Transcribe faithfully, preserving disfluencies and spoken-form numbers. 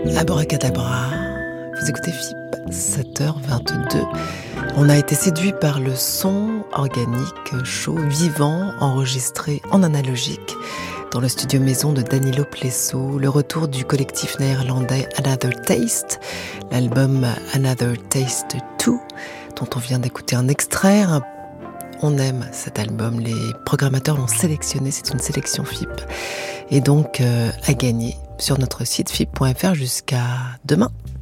Abracadabra, vous écoutez F I P, sept heures vingt-deux. On a été séduit par le son organique, chaud, vivant, enregistré en analogique dans le studio maison de Danilo Plesso, le retour du collectif néerlandais Another Taste, l'album Another Taste deux, dont on vient d'écouter un extrait. On aime cet album, les programmateurs l'ont sélectionné, c'est une sélection F I P, et donc euh, à gagner sur notre site F I P point F R jusqu'à demain.